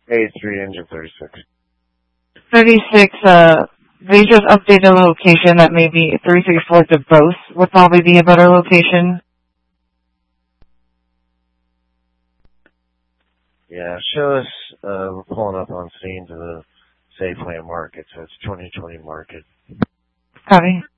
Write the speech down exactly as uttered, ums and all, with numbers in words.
eighty-three engine thirty-six. thirty-six, uh, they just updated the location that maybe three three four to both would probably be a better location. Yeah, show us, uh, we're pulling up on scene to the Safeway Market, so it's twenty twenty Market. Copy.